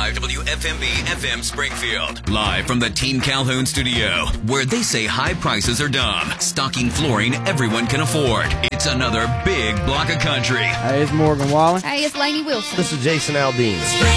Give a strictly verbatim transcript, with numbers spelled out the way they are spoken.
five W F M B F M Springfield. Live from the Team Calhoun studio, where they say high prices are dumb, stocking flooring everyone can afford. It's another big block of country. Hey, it's Morgan Wallen. Hey, it's Lainey Wilson. This is Jason Aldean.